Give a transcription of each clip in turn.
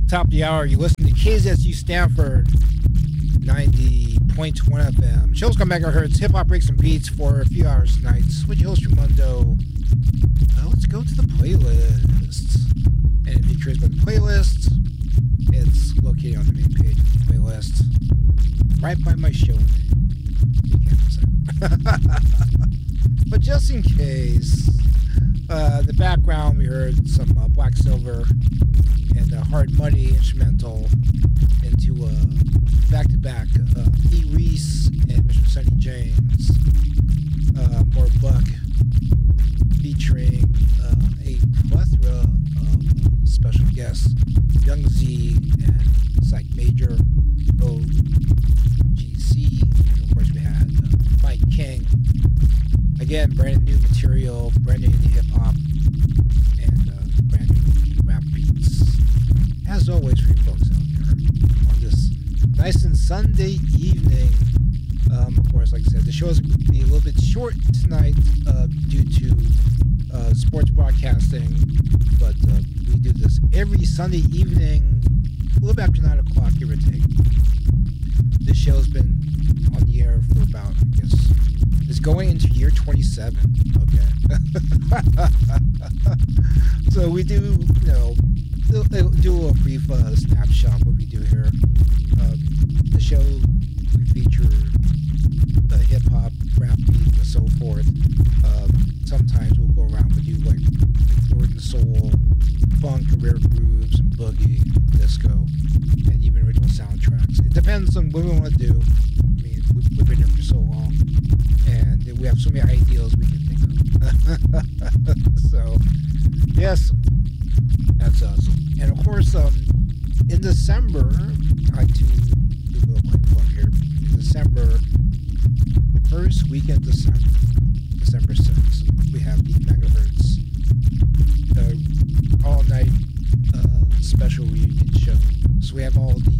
Top of the hour, you listen to KZSU Stanford 90.1 FM. Shows come megahertz, hip hop breaks and beats for a few hours tonight. Switch host Raimundo. Let's go to the playlist. And if you're curious about the playlist, it's located on the main page of the playlist, right by my show name. You can't miss it. But just in case, the background we heard some Black Silver and Hard Money instrumental into back-to-back E. Reese and Mr. Sonny James. More Buck featuring a plethora of special guests, Young Z and Psych Major, OGC, and of course we had Mike King. Again, brand new material, brand new indie hip-hop, and brand new rap beats. As always for you folks out there on this nice and Sunday evening. Of course, like I said, the show is going to be a little bit short tonight due to sports broadcasting, but we do this every Sunday evening, a little bit after 9 o'clock, give or take. This show's been on the air for about, I guess, it's going into year 27. Okay. So we do, do a brief snapshot what we do here. The show, we feature hip hop, rap beats, and so forth. Sometimes we'll go around and do like Northern Soul, funk, rare grooves, and boogie, disco, and even original soundtracks. It depends on what we want to do. I mean, we've been here for so long, and we have so many ideas we can think of. So, yes, that's us. And of course, in December, I like to do a little quick plug here. In December, the first weekend of December 6th, we have the Megahertz all-night special reunion show. So we have all the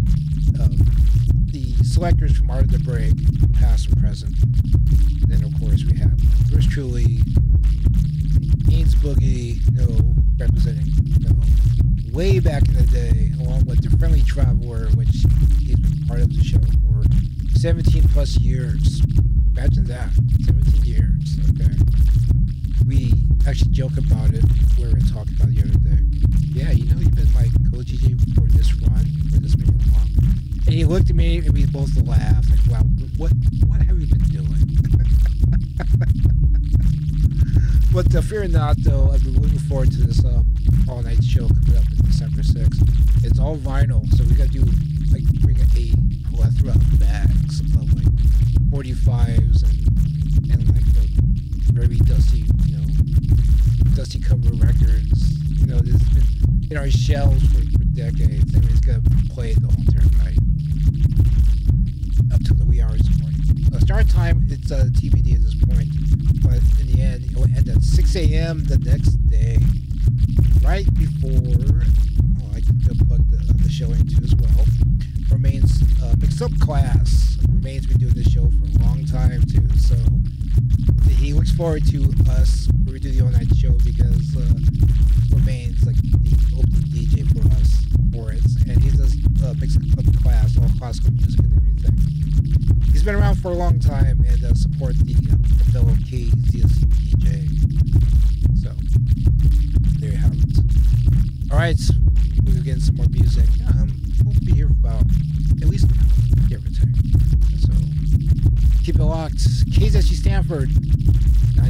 selectors from Art of the Break, past and present. Then of course we have yours truly, Ains Boogie, representing, way back in the day, along with the Friendly Traveler, which he's been part of the show for 17 plus years. Imagine that, 17 years, okay. We actually joke about it, we were talking about it the other day. Yeah, you've been my co-DJ for this run, for this many long. And he looked at me and we both laughed, like, wow, what have you been doing? But fear not, though, I've been looking forward to this all-night show coming up in December 6th. It's all vinyl, so we gotta do, like, bring a plethora of bags of, like, 45s and like, very dusty, dusty cover records. This has been in our shelves for decades, and we're just gonna play it the whole entire night. Up to the wee hours of the morning. Start time, it's TBD at this point, but in the end, it will end at 6 a.m. the next day. Right before, I can plug the show into as well. Remains mixed up class. Remains been doing this show for a long time too, so he looks forward to us when we do the all-night show because Remains like the opening DJ for us for it, and he does mixed up class, all classical music and everything. He's been around for a long time and supports the fellow KZSU DJ. So there you have it. All right, we'll get some more music. We'll be here for about at least an hour, give or take. So keep it locked. KZSU Stanford 90.1